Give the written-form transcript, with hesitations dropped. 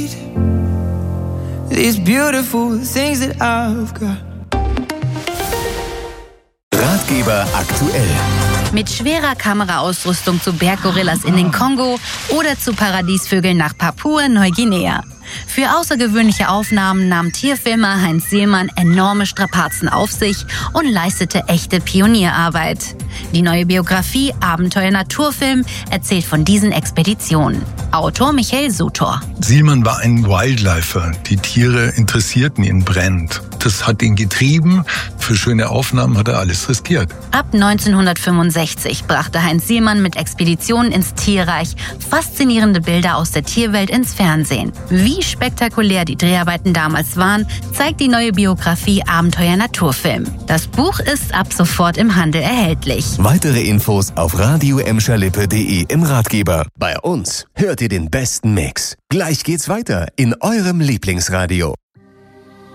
These beautiful things that I've got. Ratgeber aktuell. Mit schwerer Kameraausrüstung zu Berggorillas in den Kongo oder zu Paradiesvögeln nach Papua-Neuguinea. Für außergewöhnliche Aufnahmen nahm Tierfilmer Heinz Sielmann enorme Strapazen auf sich und leistete echte Pionierarbeit. Die neue Biografie Abenteuer Naturfilm erzählt von diesen Expeditionen. Autor Michael Sutor. Sielmann war ein Wildlifer. Die Tiere interessierten ihn brennend. Das hat ihn getrieben. Für schöne Aufnahmen hat er alles riskiert. Ab 1965 brachte Heinz Sielmann mit Expeditionen ins Tierreich faszinierende Bilder aus der Tierwelt ins Fernsehen. Wie spektakulär die Dreharbeiten damals waren, zeigt die neue Biografie Abenteuer Naturfilm. Das Buch ist ab sofort im Handel erhältlich. Weitere Infos auf radio-lippe.de im Ratgeber. Bei uns hört ihr den besten Mix. Gleich geht's weiter in eurem Lieblingsradio.